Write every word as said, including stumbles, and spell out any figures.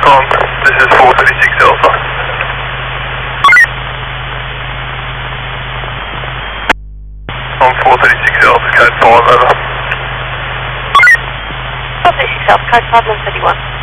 Tom, this is four thirty-six Alpha. On four thirty-six Alpha, code five over. four thirty-six Alpha, code five one thirty-one.